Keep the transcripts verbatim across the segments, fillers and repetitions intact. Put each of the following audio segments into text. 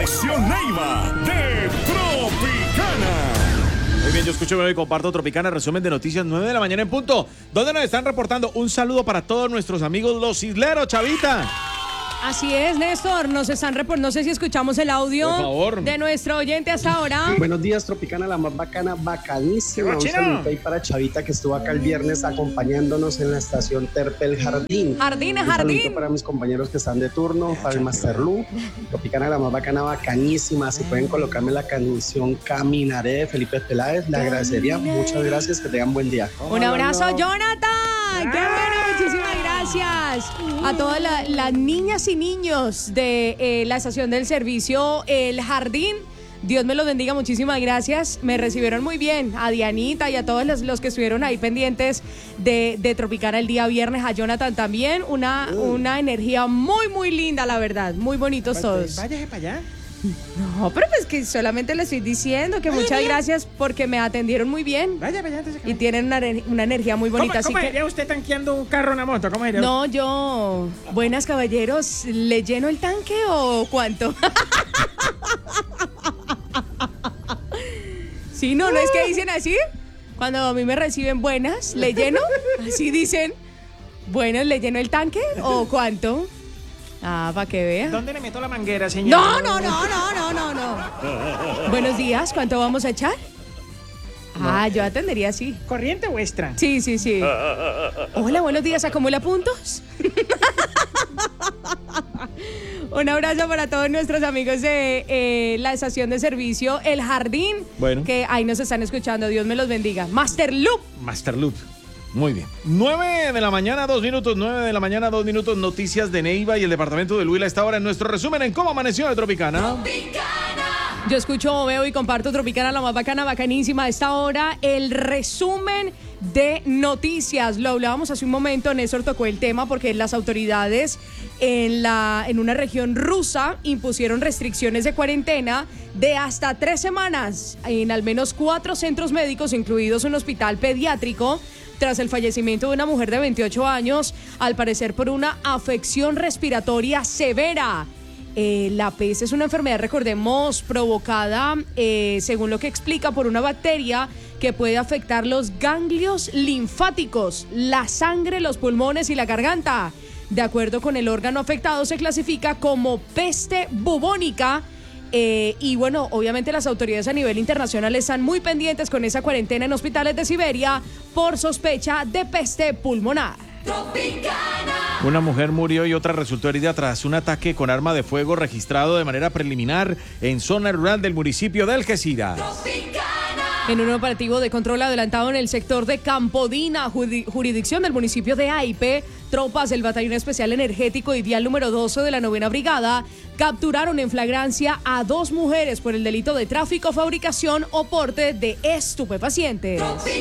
Selección Neiva de Tropicana. Muy bien, yo escucho y comparto Tropicana, resumen de noticias, nueve de la mañana en punto. ¿Dónde nos están reportando? Un saludo para todos nuestros amigos los isleros, Chavita. Así es, Néstor, nos están report... no sé si escuchamos el audio Por favor. de nuestro oyente hasta ahora. Buenos días, Tropicana, la más bacana, bacanísima. Un saludo ahí para Chavita, que estuvo acá el viernes acompañándonos en la estación Terpel Jardín. Jardín, Un jardín. saludo para mis compañeros que están de turno, para el Master Lu. Tropicana, la más bacana, bacanísima. Si pueden colocarme la canción Caminaré de Felipe Peláez, le agradecería. Muchas gracias, que tengan buen día. Un abrazo, Jonathan. Qué bueno, muchísimas gracias a todas la, las niñas y niños de eh, la estación del servicio El Jardín. Dios me los bendiga, muchísimas gracias. Me recibieron muy bien, a Dianita y a todos los, los que estuvieron ahí pendientes de, de Tropicana el día viernes. A Jonathan también, una, uh. una energía muy, muy linda, la verdad. Muy bonitos todos. Váyase para allá. No, pero pues que solamente le estoy diciendo que vaya, muchas vaya. gracias porque me atendieron muy bien. Vaya, vaya, antes de que... Y tienen una, una energía muy bonita. ¿Cómo, cómo así iría que... usted tanqueando un carro o una moto? ¿Cómo iría No, yo... Buenas, caballeros, ¿le lleno el tanque o cuánto? Sí, no, ¿no es que dicen así? Cuando a mí me reciben buenas, ¿le lleno? Así dicen. Buenas, ¿le lleno el tanque o cuánto? Ah, para que vea. ¿Dónde le meto la manguera, señor? No, no, no, no, no, no, no. Buenos días, ¿cuánto vamos a echar? No. Ah, yo atendería así. ¿Corriente vuestra? Sí, sí, sí. Hola, buenos días, ¿acumula puntos? Un abrazo para todos nuestros amigos de eh, la estación de servicio El Jardín. Bueno. Que ahí nos están escuchando. Dios me los bendiga. Master Loop. Master Loop. Muy bien. nueve de la mañana, dos minutos. nueve de la mañana, dos minutos. Noticias de Neiva y el departamento de Huila a esta hora en nuestro resumen en cómo amaneció de Tropicana. Tropicana. Yo escucho, veo y comparto Tropicana, la más bacana, bacanísima a esta hora. El resumen de noticias. Lo hablábamos hace un momento, Néstor tocó el tema porque las autoridades en, la, en una región rusa impusieron restricciones de cuarentena de hasta tres semanas en al menos cuatro centros médicos, incluidos un hospital pediátrico, tras el fallecimiento de una mujer de veintiocho años, al parecer por una afección respiratoria severa. Eh, la peste es una enfermedad, recordemos, provocada, eh, según lo que explica, por una bacteria que puede afectar los ganglios linfáticos, la sangre, los pulmones y la garganta. De acuerdo con el órgano afectado, se clasifica como peste bubónica. Eh, y bueno, obviamente las autoridades a nivel internacional están muy pendientes con esa cuarentena en hospitales de Siberia por sospecha de peste pulmonar. Tropicana. Una mujer murió y otra resultó herida tras un ataque con arma de fuego registrado de manera preliminar en zona rural del municipio de Algeciras. En un operativo de control adelantado en el sector de Campodina, jurisdicción del municipio de Aipe, tropas del Batallón Especial Energético y Vial número doce de la novena Brigada capturaron en flagrancia a dos mujeres por el delito de tráfico, fabricación o porte de estupefacientes.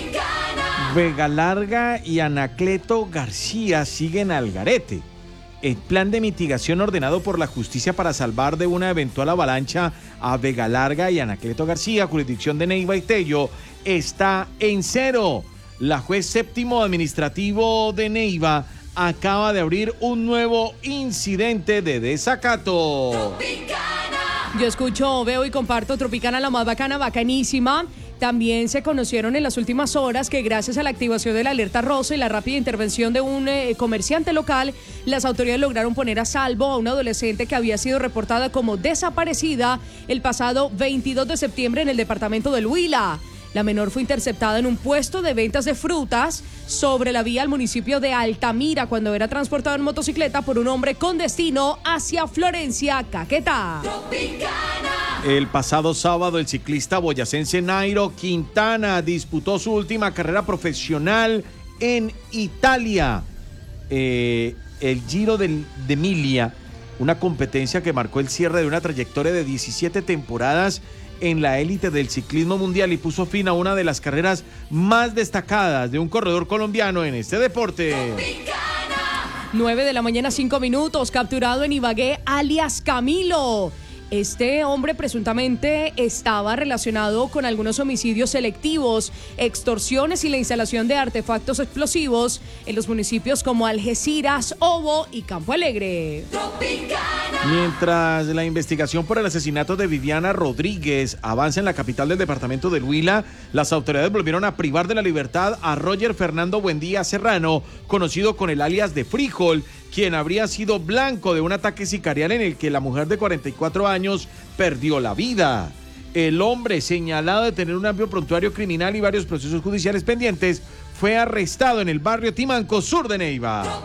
Vega Larga y Anacleto García siguen al garete. El plan de mitigación ordenado por la justicia para salvar de una eventual avalancha a Vega Larga y Anacleto García, jurisdicción de Neiva y Tello, está en cero. La juez séptimo administrativo de Neiva acaba de abrir un nuevo incidente de desacato. Tropicana. Yo escucho, veo y comparto Tropicana, la más bacana, bacanísima. También se conocieron en las últimas horas que gracias a la activación de la alerta rosa y la rápida intervención de un eh, comerciante local, las autoridades lograron poner a salvo a una adolescente que había sido reportada como desaparecida el pasado veintidós de septiembre en el departamento del Huila. La menor fue interceptada en un puesto de ventas de frutas sobre la vía al municipio de Altamira cuando era transportada en motocicleta por un hombre con destino hacia Florencia, Caquetá. Tropicana. El pasado sábado, el ciclista boyacense Nairo Quintana disputó su última carrera profesional en Italia. Eh, el Giro del, de Emilia, una competencia que marcó el cierre de una trayectoria de diecisiete temporadas en la élite del ciclismo mundial y puso fin a una de las carreras más destacadas de un corredor colombiano en este deporte. nueve de la mañana, cinco minutos, capturado en Ibagué, alias Camilo. Este hombre presuntamente estaba relacionado con algunos homicidios selectivos, extorsiones y la instalación de artefactos explosivos en los municipios como Algeciras, Obo y Campo Alegre. Mientras la investigación por el asesinato de Viviana Rodríguez avanza en la capital del departamento del Huila, las autoridades volvieron a privar de la libertad a Roger Fernando Buendía Serrano, conocido con el alias de Frijol, quien habría sido blanco de un ataque sicarial en el que la mujer de cuarenta y cuatro años perdió la vida. El hombre, señalado de tener un amplio prontuario criminal y varios procesos judiciales pendientes, fue arrestado en el barrio Timanco, sur de Neiva.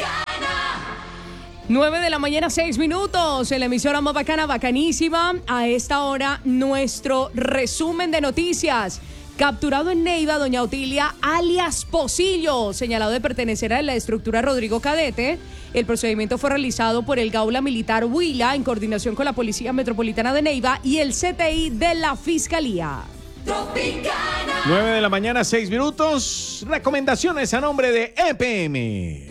nueve de la mañana, seis minutos, en la emisora más bacana, bacanísima. A esta hora, nuestro resumen de noticias. Capturado en Neiva, doña Otilia, alias Pocillo, señalado de pertenecer a la estructura Rodrigo Cadete. El procedimiento fue realizado por el Gaula Militar Huila en coordinación con la Policía Metropolitana de Neiva y el C T I de la Fiscalía. Tropicana. nueve de la mañana, seis minutos. Recomendaciones a nombre de E P M.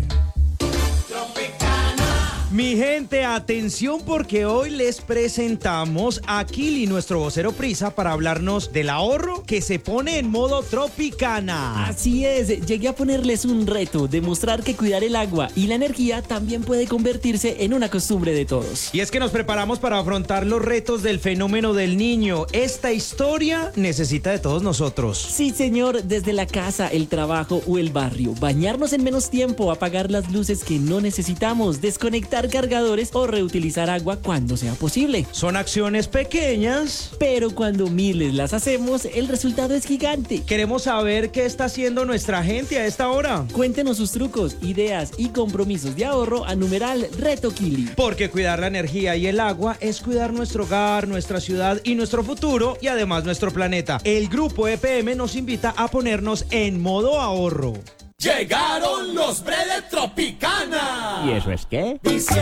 Mi gente, atención porque hoy les presentamos a Kili, nuestro vocero prisa, para hablarnos del ahorro que se pone en modo Tropicana. Así es, llegué a ponerles un reto, demostrar que cuidar el agua y la energía también puede convertirse en una costumbre de todos. Y es que nos preparamos para afrontar los retos del fenómeno del niño. Esta historia necesita de todos nosotros. Sí, señor, desde la casa, el trabajo o el barrio, bañarnos en menos tiempo, apagar las luces que no necesitamos, desconectar cargadores o reutilizar agua cuando sea posible. Son acciones pequeñas, pero cuando miles las hacemos, el resultado es gigante. Queremos saber qué está haciendo nuestra gente a esta hora. Cuéntenos sus trucos, ideas y compromisos de ahorro a numeral Reto Kili. Porque cuidar la energía y el agua es cuidar nuestro hogar, nuestra ciudad y nuestro futuro, y además nuestro planeta. El grupo E P M nos invita a ponernos en modo ahorro. Llegaron los bre de Tropicana. ¿Y eso es qué? Diciembre